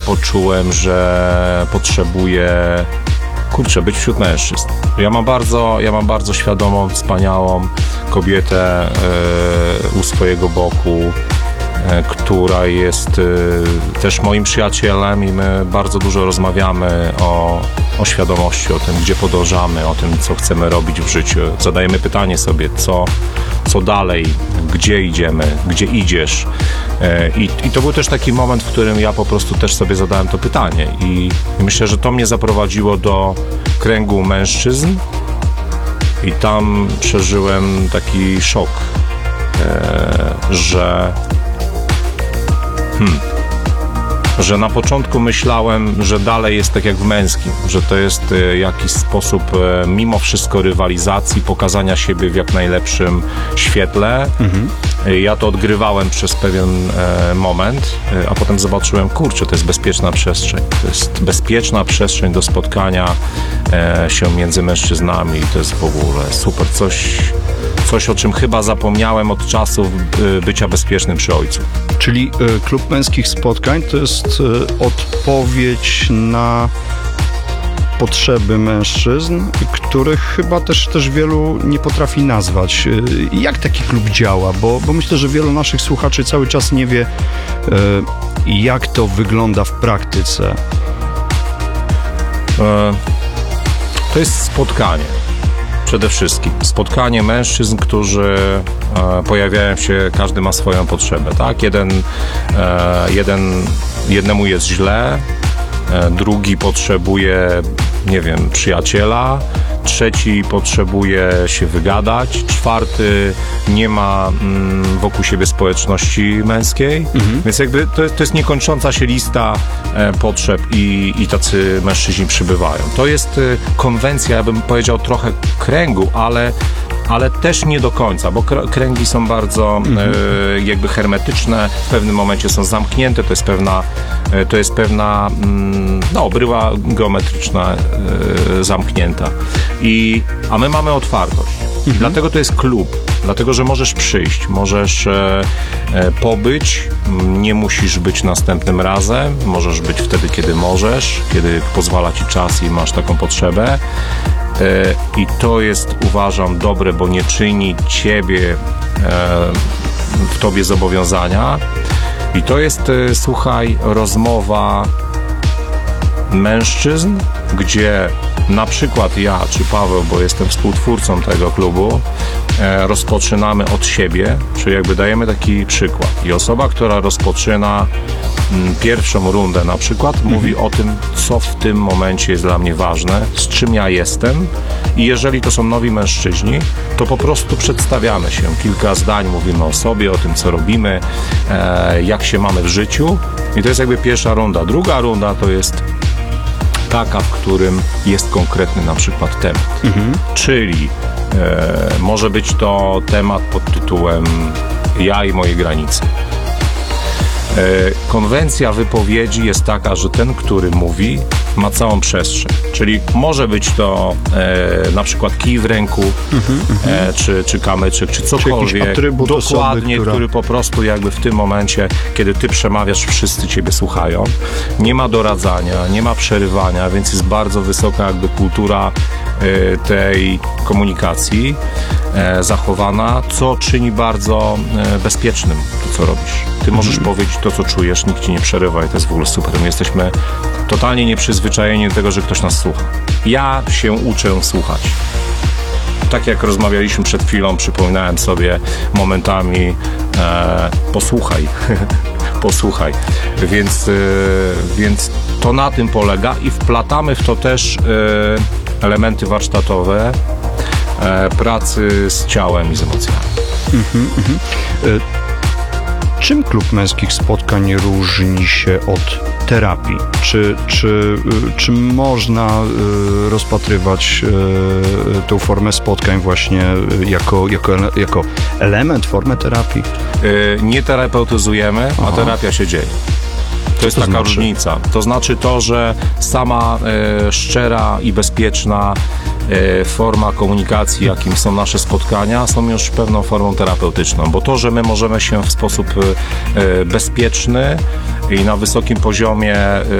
poczułem, że potrzebuję być wśród mężczyzn. Ja mam bardzo świadomą, wspaniałą kobietę u swojego boku, która jest też moim przyjacielem i my bardzo dużo rozmawiamy o świadomości, o tym, gdzie podążamy, o tym, co chcemy robić w życiu. Zadajemy pytanie sobie, co dalej, gdzie idziemy, gdzie idziesz. I to był też taki moment, w którym ja po prostu też sobie zadałem to pytanie i myślę, że to mnie zaprowadziło do kręgu mężczyzn i tam przeżyłem taki szok, że na początku myślałem, że dalej jest tak jak w męskim, że to jest jakiś sposób mimo wszystko rywalizacji, pokazania siebie w jak najlepszym świetle. Ja to odgrywałem przez pewien moment, a potem zobaczyłem, kurczę, to jest bezpieczna przestrzeń. To jest bezpieczna przestrzeń do spotkania się między mężczyznami. To jest w ogóle super. Coś, o czym chyba zapomniałem od czasów bycia bezpiecznym przy ojcu. Czyli klub męskich spotkań to jest odpowiedź na potrzeby mężczyzn, których chyba też wielu nie potrafi nazwać. Jak taki klub działa? Bo myślę, że wielu naszych słuchaczy cały czas nie wie, jak to wygląda w praktyce. To jest spotkanie. Przede wszystkim spotkanie mężczyzn, którzy pojawiają się, każdy ma swoją potrzebę, tak? Jednemu jest źle, drugi potrzebuje, nie wiem, przyjaciela, trzeci potrzebuje się wygadać, czwarty nie ma wokół siebie społeczności męskiej, więc jakby to jest niekończąca się lista potrzeb i tacy mężczyźni przybywają. To jest konwencja, ja bym powiedział, trochę kręgu, ale też nie do końca, bo kręgi są bardzo jakby hermetyczne, w pewnym momencie są zamknięte, to jest pewna bryła geometryczna zamknięta. A my mamy otwartość. Dlatego to jest klub. Dlatego, że możesz przyjść, możesz pobyć, nie musisz być następnym razem, możesz być wtedy, kiedy możesz, kiedy pozwala ci czas i masz taką potrzebę. I to jest, uważam, dobre, bo nie czyni ciebie w tobie zobowiązania. I to jest, słuchaj, rozmowa mężczyzn, gdzie na przykład ja czy Paweł, bo jestem współtwórcą tego klubu, rozpoczynamy od siebie, czyli jakby dajemy taki przykład. I osoba, która rozpoczyna pierwszą rundę na przykład, mówi o tym, co w tym momencie jest dla mnie ważne, z czym ja jestem, i jeżeli to są nowi mężczyźni, to po prostu przedstawiamy się. Kilka zdań mówimy o sobie, o tym, co robimy, jak się mamy w życiu, i to jest jakby pierwsza runda. Druga runda to jest taka, w którym jest konkretny na przykład temat. Czyli może być to temat pod tytułem ja i moje granice. Konwencja wypowiedzi jest taka, że ten, który mówi, ma całą przestrzeń. Czyli może być to na przykład kij w ręku, czy kamyczek, czy cokolwiek. Dokładnie, osoby, który po prostu jakby w tym momencie, kiedy ty przemawiasz, wszyscy ciebie słuchają. Nie ma doradzania, nie ma przerywania, więc jest bardzo wysoka jakby kultura tej komunikacji zachowana, co czyni bardzo bezpiecznym to, co robisz. Ty możesz powiedzieć to, co czujesz, nikt ci nie przerywa i to jest w ogóle super. My jesteśmy totalnie nieprzyzwyczajeni do tego, że ktoś nas słucha. Ja się uczę słuchać. Tak jak rozmawialiśmy przed chwilą, przypominałem sobie momentami posłuchaj, posłuchaj. Więc to na tym polega i wplatamy w to też elementy warsztatowe pracy z ciałem i z emocjami. Czym klub męskich spotkań różni się od terapii? Czy można rozpatrywać tę formę spotkań właśnie jako element, formę terapii? Nie terapeutyzujemy, a terapia się dzieje. To jest taka różnica. To znaczy to, że sama szczera i bezpieczna forma komunikacji, jakim są nasze spotkania, są już pewną formą terapeutyczną, bo to, że my możemy się w sposób bezpieczny i na wysokim poziomie